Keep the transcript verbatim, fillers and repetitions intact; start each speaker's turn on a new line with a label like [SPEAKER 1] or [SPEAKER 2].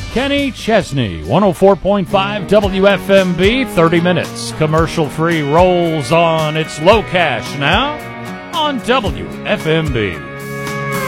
[SPEAKER 1] Kenny Chesney, one oh four point five W F M B, thirty minutes. Commercial-free rolls on. It's Low Cash now on W F M B.